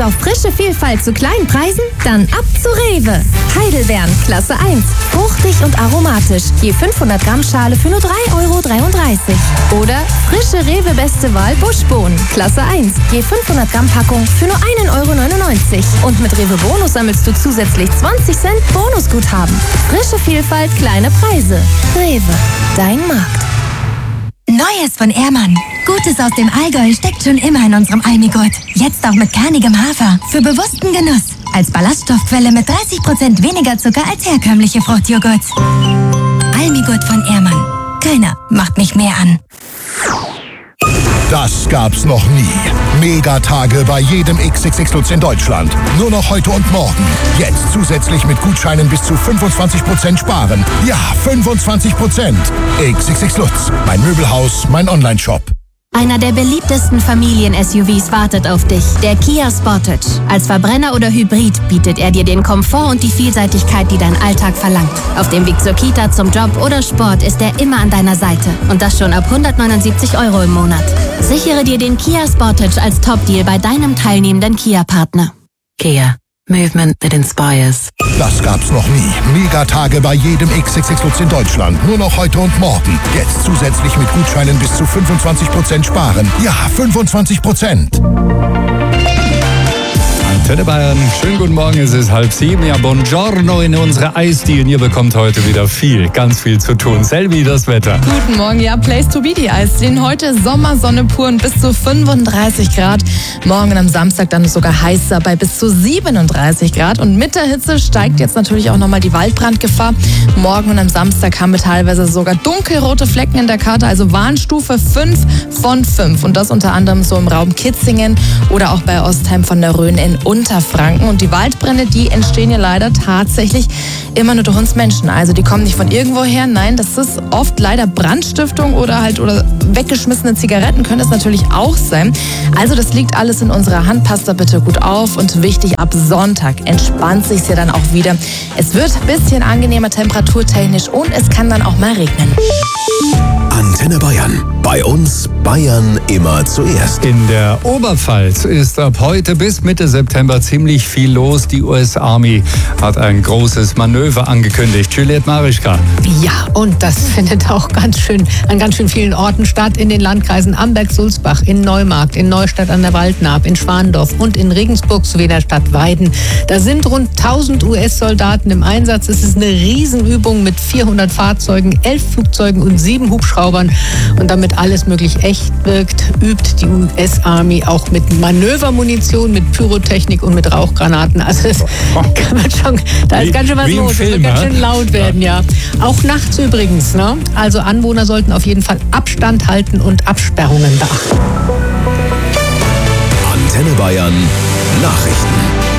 Lust auf frische Vielfalt zu kleinen Preisen? Dann ab zu Rewe. Heidelbeeren, Klasse 1. Fruchtig und aromatisch. Je 500 Gramm Schale für nur 3,33 €. Oder frische Rewe Beste Wahl Buschbohnen, Klasse 1. Je 500 Gramm Packung für nur 1,99 €. Und mit Rewe Bonus sammelst du zusätzlich 20 Cent Bonusguthaben. Frische Vielfalt, kleine Preise. Rewe, dein Markt. Neues von Ehrmann. Gutes aus dem Allgäu steckt schon immer in unserem Almigurt. Jetzt auch mit kernigem Hafer. Für bewussten Genuss. Als Ballaststoffquelle mit 30% weniger Zucker als herkömmliche Fruchtjoghurt. Almigurt von Ehrmann. Keiner macht mich mehr an. Das gab's noch nie. Megatage bei jedem XXX Lutz in Deutschland. Nur noch heute und morgen. Jetzt zusätzlich mit Gutscheinen bis zu 25% sparen. Ja, 25%. XXX Lutz. Mein Möbelhaus, mein Onlineshop. Einer der beliebtesten Familien-SUVs wartet auf dich, der Kia Sportage. Als Verbrenner oder Hybrid bietet er dir den Komfort und die Vielseitigkeit, die dein Alltag verlangt. Auf dem Weg zur Kita, zum Job oder Sport ist er immer an deiner Seite. Und das schon ab 179 € im Monat. Sichere dir den Kia Sportage als Top-Deal bei deinem teilnehmenden Kia-Partner. Kia. Movement that inspires. Das gab's noch nie. Megatage bei jedem XXX Lutz in Deutschland. Nur noch heute und morgen. Jetzt zusätzlich mit Gutscheinen bis zu 25% sparen. Ja, 25%. Antenne Bayern, schönen guten Morgen, es ist 6:30. Ja, buongiorno in unsere Eisdielen. Ihr bekommt heute wieder ganz viel zu tun. Selvi, das Wetter. Guten Morgen, ja, Place to be die Eisdielen. Heute Sommersonne pur und bis zu 35 Grad. Morgen und am Samstag dann sogar heißer bei bis zu 37 Grad. Und mit der Hitze steigt jetzt natürlich auch nochmal die Waldbrandgefahr. Morgen und am Samstag haben wir teilweise sogar dunkelrote Flecken in der Karte, also Warnstufe 5 von 5. Und das unter anderem so im Raum Kitzingen oder auch bei Ostheim von der Rhön in Unterfranken. Und die Waldbrände, die entstehen ja leider tatsächlich immer nur durch uns Menschen. Also die kommen nicht von irgendwo her. Nein, das ist oft leider Brandstiftung oder weggeschmissene Zigaretten können es natürlich auch sein. Also das liegt alles in unserer Hand. Passt da bitte gut auf. Und wichtig, ab Sonntag entspannt sich's ja dann auch wieder. Es wird ein bisschen angenehmer temperaturtechnisch und es kann dann auch mal regnen. Antenne Bayern. Bei uns Bayern immer zuerst. In der Oberpfalz ist ab heute bis Mitte September ziemlich viel los. Die US Army hat ein großes Manöver angekündigt. Juliette Marischka. Ja, und das findet auch an ganz schön vielen Orten statt. In den Landkreisen Amberg-Sulzbach, in Neumarkt, in Neustadt an der Waldnaab, in Schwandorf und in Regensburg sowie in der Stadt Weiden. Da sind rund 1000 US-Soldaten im Einsatz. Es ist eine Riesenübung mit 400 Fahrzeugen, 11 Flugzeugen und 7 Hubschraubern. Und damit alles möglich echt wirkt, übt die US-Army auch mit Manövermunition, mit Pyrotechnik und mit Rauchgranaten. Also das kann man schon, da ist ganz schön was los. Es wird ganz schön laut werden, ja. Auch nachts übrigens, ne? Also Anwohner sollten auf jeden Fall Abstand halten und Absperrungen beachten. Antenne Bayern Nachrichten.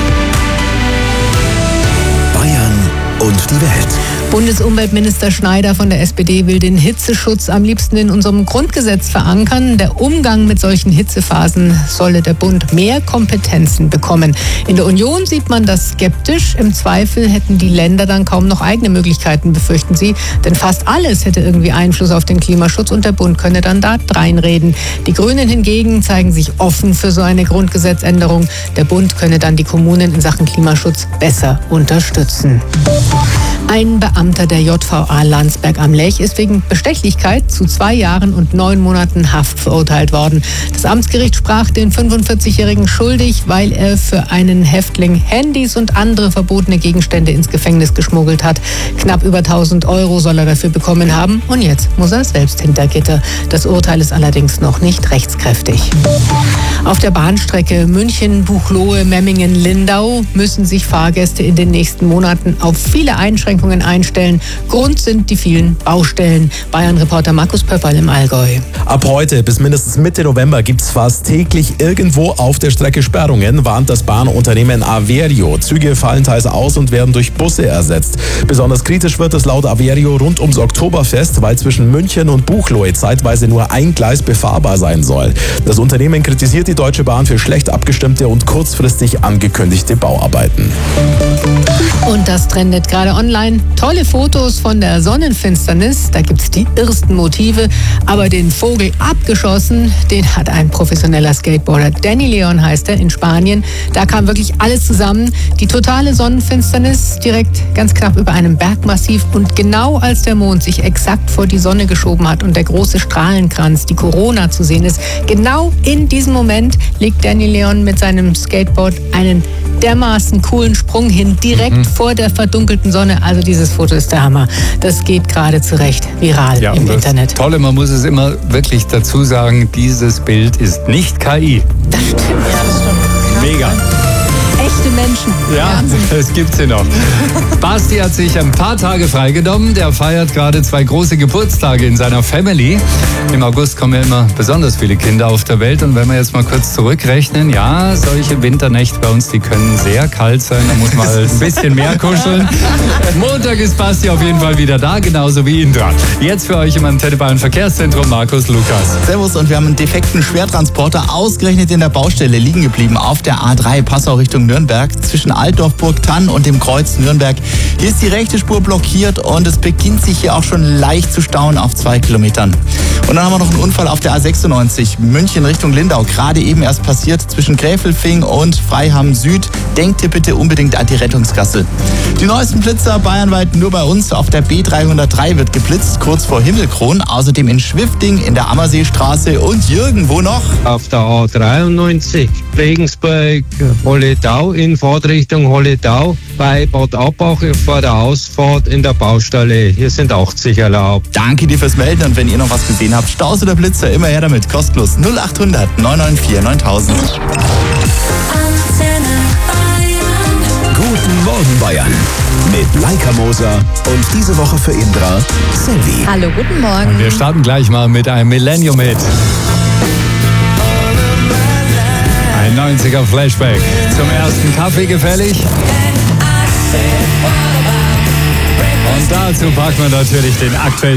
Bayern und die Welt. Bundesumweltminister Schneider von der SPD will den Hitzeschutz am liebsten in unserem Grundgesetz verankern. Der Umgang mit solchen Hitzephasen solle der Bund mehr Kompetenzen bekommen. In der Union sieht man das skeptisch. Im Zweifel hätten die Länder dann kaum noch eigene Möglichkeiten, befürchten sie. Denn fast alles hätte irgendwie Einfluss auf den Klimaschutz und der Bund könne dann da reinreden. Die Grünen hingegen zeigen sich offen für so eine Grundgesetzänderung. Der Bund könne dann die Kommunen in Sachen Klimaschutz besser unterstützen. Ein Beamter der JVA Landsberg am Lech ist wegen Bestechlichkeit zu 2 Jahren und 9 Monaten Haft verurteilt worden. Das Amtsgericht sprach den 45-Jährigen schuldig, weil er für einen Häftling Handys und andere verbotene Gegenstände ins Gefängnis geschmuggelt hat. Knapp über 1000 € soll er dafür bekommen haben und jetzt muss er selbst hinter Gitter. Das Urteil ist allerdings noch nicht rechtskräftig. Auf der Bahnstrecke München-Buchloe-Memmingen-Lindau müssen sich Fahrgäste in den nächsten Monaten auf viele Einschränkungen einstellen. Grund sind die vielen Baustellen. Bayern-Reporter Markus Pöpperl im Allgäu. Ab heute bis mindestens Mitte November gibt es fast täglich irgendwo auf der Strecke Sperrungen, warnt das Bahnunternehmen Averio. Züge fallen teils aus und werden durch Busse ersetzt. Besonders kritisch wird es laut Averio rund ums Oktoberfest, weil zwischen München und Buchloe zeitweise nur ein Gleis befahrbar sein soll. Das Unternehmen kritisiert die Deutsche Bahn für schlecht abgestimmte und kurzfristig angekündigte Bauarbeiten. Und das trendet gerade online. Tolle Fotos von der Sonnenfinsternis. Da gibt es die irrsten Motive. Aber den Vogel abgeschossen, den hat ein professioneller Skateboarder. Danny Leon heißt er, in Spanien. Da kam wirklich alles zusammen. Die totale Sonnenfinsternis direkt ganz knapp über einem Bergmassiv. Und genau als der Mond sich exakt vor die Sonne geschoben hat und der große Strahlenkranz, die Corona, zu sehen ist, genau in diesem Moment legt Danny Leon mit seinem Skateboard einen dermaßen coolen Sprung hin, direkt vor der verdunkelten Sonne. Also dieses Foto ist der Hammer. Das geht gerade zurecht viral im Internet. Tolle, man muss es immer wirklich dazu sagen, dieses Bild ist nicht KI. Das stimmt. Ja, das stimmt. Mega. Echte Menschen. Ja, es gibt sie noch. Basti hat sich ein paar Tage freigenommen. Der feiert gerade 2 große Geburtstage in seiner Family. Im August kommen ja immer besonders viele Kinder auf der Welt. Und wenn wir jetzt mal kurz zurückrechnen, ja, solche Winternächte bei uns, die können sehr kalt sein. Da muss man halt ein bisschen mehr kuscheln. Montag ist Basti auf jeden Fall wieder da, genauso wie Indra. Jetzt für euch im Antenne Bayern Verkehrszentrum Markus Lukas. Servus, und wir haben einen defekten Schwertransporter ausgerechnet in der Baustelle liegen geblieben auf der A3 Passau Richtung Nürnberg zwischen Altdorf, Burgthann und dem Kreuz Nürnberg. Hier ist die rechte Spur blockiert und es beginnt sich hier auch schon leicht zu stauen auf 2 Kilometern. Und dann haben wir noch einen Unfall auf der A96 München Richtung Lindau. Gerade eben erst passiert zwischen Gräfelfing und Freiham Süd. Denkt ihr bitte unbedingt an die Rettungsgasse. Die neuesten Blitzer bayernweit nur bei uns. Auf der B303 wird geblitzt, kurz vor Himmelkron. Außerdem in Schwifting, in der Ammerseestraße und irgendwo noch. Auf der A93 Regensburg, Holledau in Fahrtrichtung Holledau bei Bad Abbach vor der Ausfahrt in der Baustelle. Hier sind 80 erlaubt. Danke dir fürs Melden, und wenn ihr noch was gesehen habt, Staus oder Blitzer, immer her damit. Kostenlos 0800 994 9000. Guten Morgen Bayern mit Laika Moser und diese Woche für Indra Selvi. Hallo, guten Morgen. Und wir starten gleich mal mit einem Millennium-Hit. Ein 90er Flashback. Zum ersten Kaffee gefällig. Und dazu packen wir natürlich den aktuellen